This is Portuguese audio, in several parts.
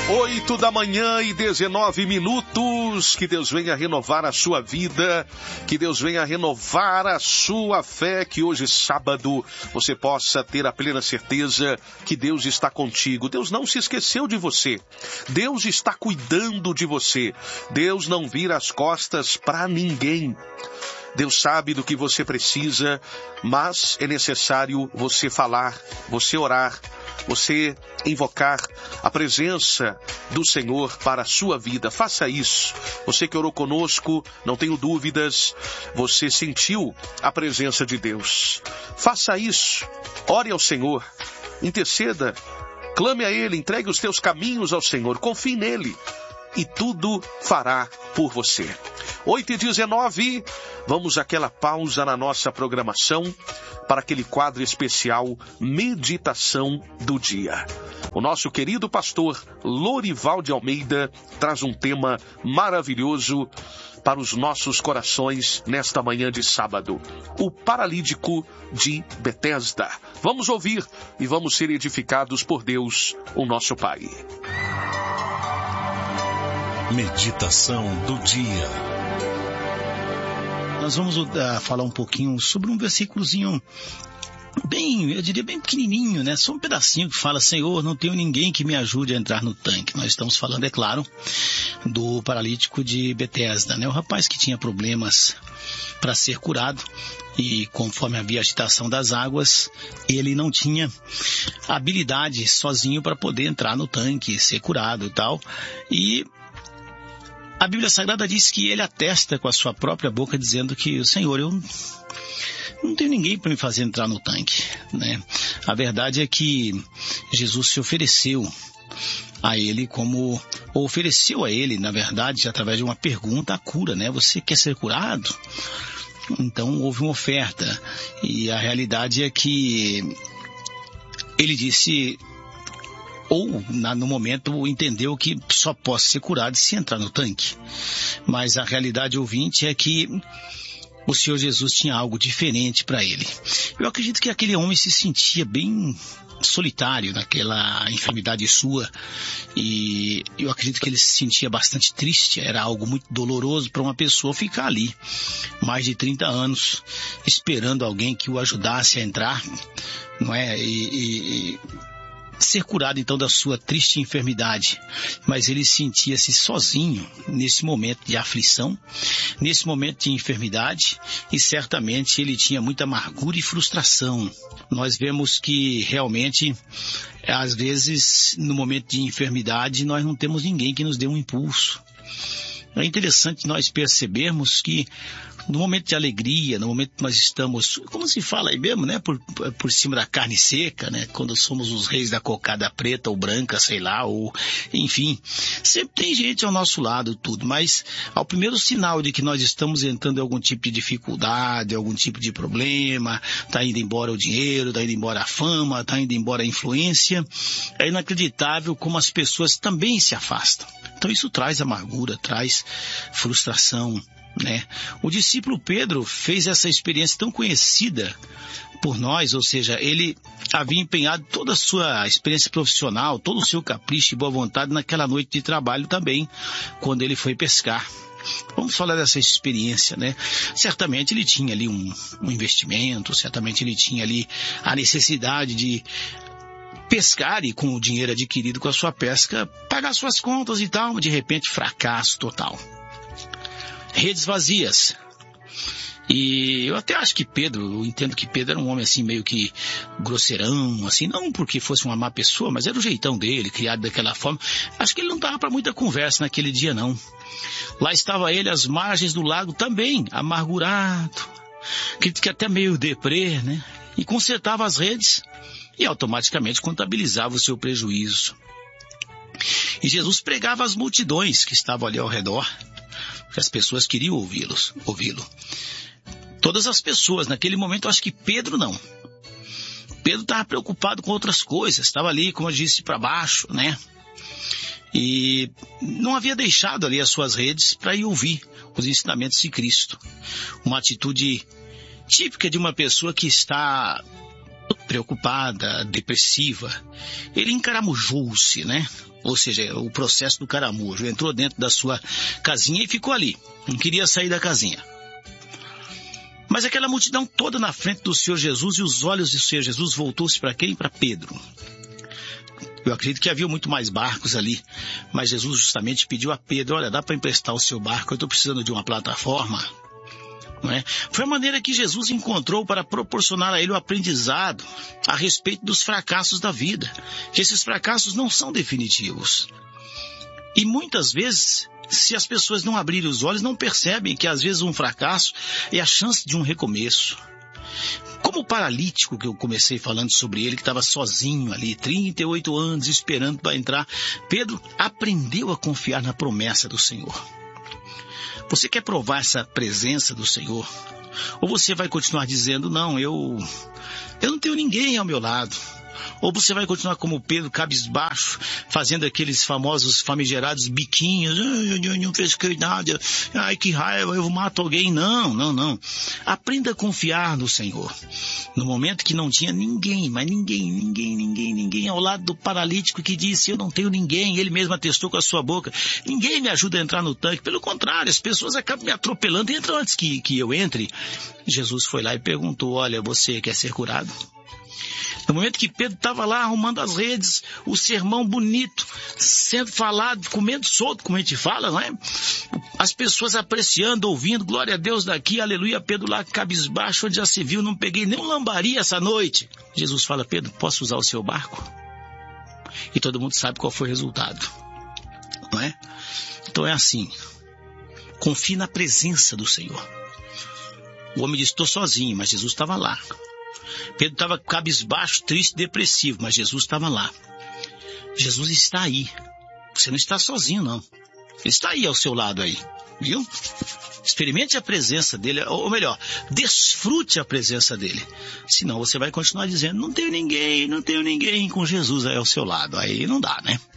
8h19. Que Deus venha renovar a sua vida, que Deus venha renovar a sua fé, que hoje, sábado, você possa ter a plena certeza que Deus está contigo. Deus não se esqueceu de você. Deus está cuidando de você. Deus não vira as costas para ninguém. Deus sabe do que você precisa, mas é necessário você falar, você orar, você invocar a presença do Senhor para a sua vida. Faça isso. Você que orou conosco, não tenho dúvidas, você sentiu a presença de Deus. Faça isso. Ore ao Senhor. Interceda. Clame a Ele. Entregue os teus caminhos ao Senhor. Confie nele. E tudo fará por você. 8h19, vamos àquela pausa na nossa programação para aquele quadro especial Meditação do Dia. O nosso querido pastor Lorival de Almeida traz um tema maravilhoso para os nossos corações nesta manhã de sábado. O paralítico de Betesda. Vamos ouvir e vamos ser edificados por Deus, o nosso Pai. Meditação do dia. Nós vamos falar um pouquinho sobre um versículozinho eu diria bem pequenininho, né? Só um pedacinho que fala: Senhor, não tenho ninguém que me ajude a entrar no tanque. Nós estamos falando, é claro, do paralítico de Betesda, né? O rapaz que tinha problemas para ser curado e conforme havia agitação das águas, ele não tinha habilidade sozinho para poder entrar no tanque, ser curado e tal. E a Bíblia Sagrada diz que ele atesta com a sua própria boca, dizendo que: Senhor, eu não tenho ninguém para me fazer entrar no tanque, né? A verdade é que Jesus se ofereceu a ele ofereceu a ele, na verdade, através de uma pergunta, a cura, né? Você quer ser curado? Então houve uma oferta, e a realidade é que ele disse, no momento entendeu que só posso ser curado se entrar no tanque. Mas a realidade, ouvinte, é que o Senhor Jesus tinha algo diferente para ele. Eu acredito que aquele homem se sentia bem solitário naquela enfermidade sua, e eu acredito que ele se sentia bastante triste. Era algo muito doloroso para uma pessoa ficar ali mais de 30 anos esperando alguém que o ajudasse a entrar, não é? E ser curado então da sua triste enfermidade. Mas ele sentia-se sozinho nesse momento de aflição, nesse momento de enfermidade, e certamente ele tinha muita amargura e frustração. Nós vemos que realmente, às vezes, no momento de enfermidade, nós não temos ninguém que nos dê um impulso. É interessante nós percebermos que no momento de alegria, no momento que nós estamos, como se fala aí mesmo, né, por cima da carne seca, né, quando somos os reis da cocada preta ou branca, sei lá, ou enfim, sempre tem gente ao nosso lado, tudo, mas ao primeiro sinal de que nós estamos entrando em algum tipo de dificuldade, algum tipo de problema, está indo embora o dinheiro, está indo embora a fama, está indo embora a influência, é inacreditável como as pessoas também se afastam. Então isso traz amargura, traz frustração, né? O discípulo Pedro fez essa experiência tão conhecida por nós, ou seja, ele havia empenhado toda a sua experiência profissional, todo o seu capricho e boa vontade naquela noite de trabalho também, quando ele foi pescar. Vamos falar dessa experiência, né? Certamente ele tinha ali um investimento, certamente ele tinha ali a necessidade de pescar e, com o dinheiro adquirido com a sua pesca, pagar suas contas e tal. De repente, fracasso total. Redes vazias. E eu até acho que eu entendo que Pedro era um homem assim meio que grosseirão, assim, não porque fosse uma má pessoa, mas era o jeitão dele, criado daquela forma. Acho que ele não estava para muita conversa naquele dia, não. Lá estava ele às margens do lago também, amargurado, acredito que até meio deprê, né? E consertava as redes e automaticamente contabilizava o seu prejuízo. E Jesus pregava às multidões que estavam ali ao redor, porque as pessoas queriam ouvi-lo. Todas as pessoas, naquele momento, eu acho que Pedro não. Pedro estava preocupado com outras coisas, estava ali, como eu disse, para baixo, né? E não havia deixado ali as suas redes para ir ouvir os ensinamentos de Cristo. Uma atitude típica de uma pessoa que está preocupada, depressiva. Ele encaramujou-se, né? Ou seja, o processo do caramujo. Entrou dentro da sua casinha e ficou ali. Não queria sair da casinha. Mas aquela multidão toda na frente do Senhor Jesus, e os olhos do Senhor Jesus voltou-se para quem? Para Pedro. Eu acredito que havia muito mais barcos ali, mas Jesus justamente pediu a Pedro: olha, dá para emprestar o seu barco, eu estou precisando de uma plataforma. Não é? Foi a maneira que Jesus encontrou para proporcionar a ele o aprendizado a respeito dos fracassos da vida, que esses fracassos não são definitivos. E muitas vezes, se as pessoas não abrirem os olhos, não percebem que às vezes um fracasso é a chance de um recomeço. Como o paralítico que eu comecei falando sobre ele, que estava sozinho ali, 38 anos, esperando para entrar, Pedro aprendeu a confiar na promessa do Senhor. Você quer provar essa presença do Senhor? Ou você vai continuar dizendo: não, eu não tenho ninguém ao meu lado? Ou você vai continuar como Pedro, cabisbaixo, fazendo aqueles famosos famigerados biquinhos: eu não pesquei nada, ai que raiva, eu mato alguém. Não. Aprenda a confiar no Senhor. No momento que não tinha ninguém, mas ninguém ao lado do paralítico que disse: eu não tenho ninguém, ele mesmo atestou com a sua boca, ninguém me ajuda a entrar no tanque, pelo contrário, as pessoas acabam me atropelando, entram antes que eu entre. Jesus foi lá e perguntou: olha, você quer ser curado? No momento que Pedro estava lá arrumando as redes, o sermão bonito, sendo falado, comendo solto, como a gente fala, não é? As pessoas apreciando, ouvindo, glória a Deus daqui, aleluia, Pedro lá cabisbaixo, onde já se viu, não peguei nem um lambari essa noite. Jesus fala: Pedro, posso usar o seu barco? E todo mundo sabe qual foi o resultado, não é? Então é assim, confie na presença do Senhor. O homem disse: estou sozinho, mas Jesus estava lá. Pedro estava cabisbaixo, triste, depressivo, mas Jesus estava lá. Jesus está aí. Você não está sozinho, não. Ele está aí ao seu lado aí, viu? Experimente a presença dele, ou melhor, desfrute a presença dele. Senão você vai continuar dizendo: não tenho ninguém com Jesus aí ao seu lado. Aí não dá, né?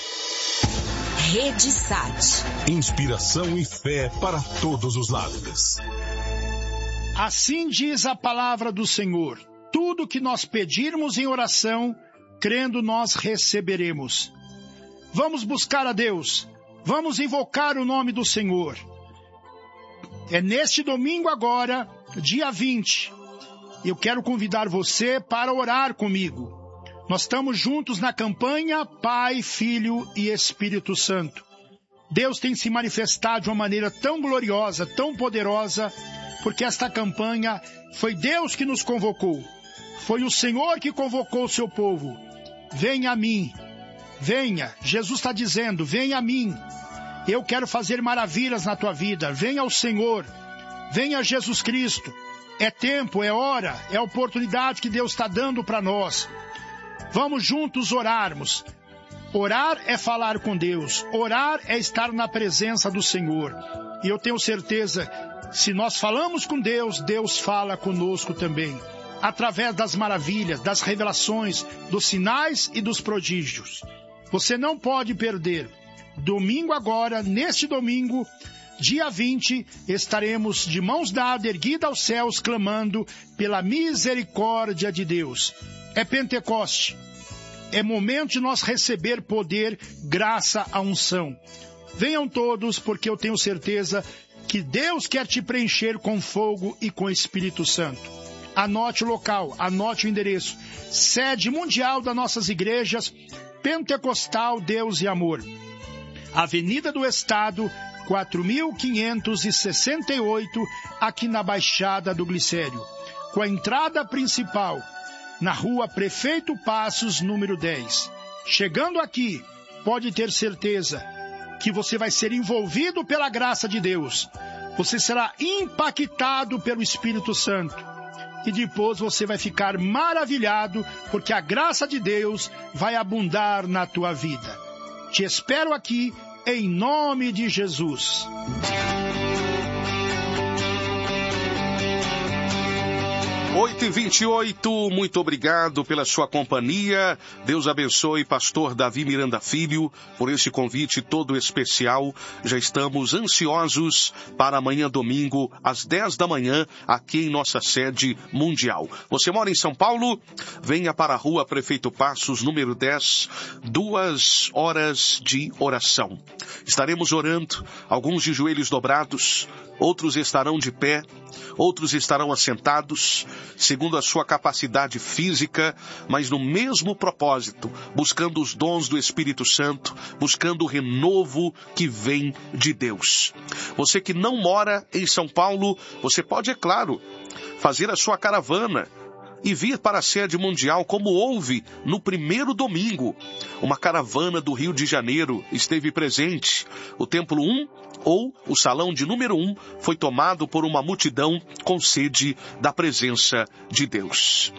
Rede Sat. Inspiração e fé para todos os lados. Assim diz a palavra do Senhor: tudo que nós pedirmos em oração, crendo nós receberemos. Vamos buscar a Deus, vamos invocar o nome do Senhor. É neste domingo agora, dia 20, eu quero convidar você para orar comigo. Nós estamos juntos na campanha Pai, Filho e Espírito Santo. Deus tem se manifestado de uma maneira tão gloriosa, tão poderosa, porque esta campanha foi Deus que nos convocou. Foi o Senhor que convocou o seu povo. Venha a mim. Venha. Jesus está dizendo: venha a mim. Eu quero fazer maravilhas na tua vida. Venha ao Senhor. Venha a Jesus Cristo. É tempo, é hora, é a oportunidade que Deus está dando para nós. Vamos juntos orarmos. Orar é falar com Deus. Orar é estar na presença do Senhor. E eu tenho certeza, se nós falamos com Deus, Deus fala conosco também, através das maravilhas, das revelações, dos sinais e dos prodígios. Você não pode perder. Domingo agora, neste domingo, dia 20, estaremos de mãos dadas, erguidas aos céus, clamando pela misericórdia de Deus. É Pentecoste. É momento de nós receber poder, graça, a unção. Venham todos, porque eu tenho certeza que Deus quer te preencher com fogo e com Espírito Santo. Anote o local, anote o endereço. Sede mundial das nossas igrejas, Pentecostal Deus e Amor. Avenida do Estado, 4.568, aqui na Baixada do Glicério. Com a entrada principal, na rua Prefeito Passos, número 10. Chegando aqui, pode ter certeza que você vai ser envolvido pela graça de Deus. Você será impactado pelo Espírito Santo. E depois você vai ficar maravilhado, porque a graça de Deus vai abundar na tua vida. Te espero aqui, em nome de Jesus. 8h28, muito obrigado pela sua companhia. Deus abençoe pastor Davi Miranda Filho por esse convite todo especial. Já estamos ansiosos para amanhã domingo às 10 da manhã aqui em nossa sede mundial. Você mora em São Paulo? Venha para a rua Prefeito Passos, número 10, 2 horas de oração. Estaremos orando, alguns de joelhos dobrados, outros estarão de pé, outros estarão assentados, segundo a sua capacidade física, mas no mesmo propósito, buscando os dons do Espírito Santo, buscando o renovo que vem de Deus. Você que não mora em São Paulo, você pode, é claro, fazer a sua caravana e vir para a sede mundial, como houve no primeiro domingo. Uma caravana do Rio de Janeiro esteve presente. O Templo 1, ou o Salão de número 1, foi tomado por uma multidão com sede da presença de Deus.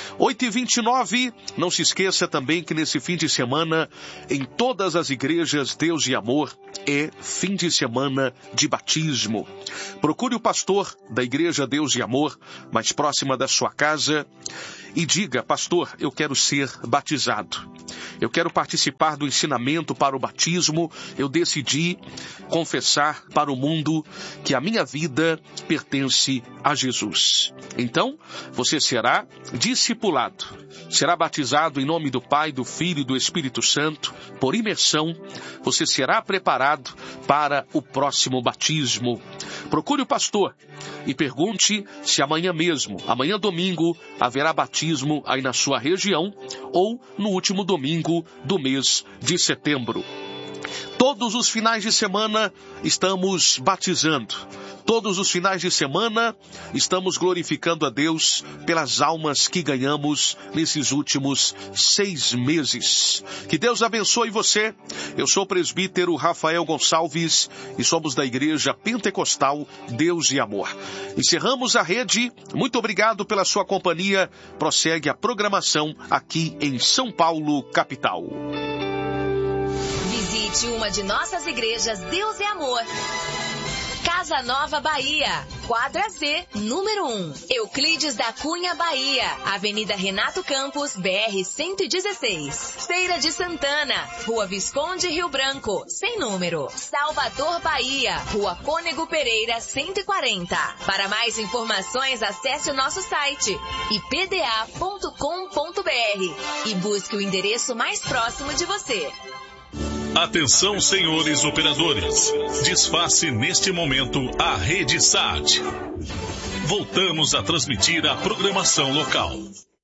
8h29, não se esqueça também que nesse fim de semana, em todas as igrejas Deus e Amor, é fim de semana de batismo. Procure o pastor da igreja Deus e Amor, mais próxima da sua casa, e diga: pastor, eu quero ser batizado. Eu quero participar do ensinamento para o batismo. Eu decidi confessar para o mundo que a minha vida pertence a Jesus. Então, você será discipulado. Será batizado em nome do Pai, do Filho e do Espírito Santo. Por imersão, você será preparado para o próximo batismo. Procure o pastor e pergunte se amanhã mesmo, amanhã domingo, haverá batismo aí na sua região ou no último domingo do mês de setembro. Todos os finais de semana estamos batizando. Todos os finais de semana estamos glorificando a Deus pelas almas que ganhamos nesses últimos 6 meses. Que Deus abençoe você. Eu sou o presbítero Rafael Gonçalves e somos da Igreja Pentecostal Deus e Amor. Encerramos a rede. Muito obrigado pela sua companhia. Prossegue a programação aqui em São Paulo, capital. Visite uma de nossas igrejas Deus é Amor. Casa Nova Bahia, quadra Z, número 1, Euclides da Cunha, Bahia, Avenida Renato Campos, BR 116, Feira de Santana, Rua Visconde Rio Branco, sem número, Salvador, Bahia, Rua Cônego Pereira 140. Para mais informações, acesse o nosso site ipda.com.br e busque o endereço mais próximo de você. Atenção, senhores operadores. Desface neste momento a Rede SAT. Voltamos a transmitir a programação local.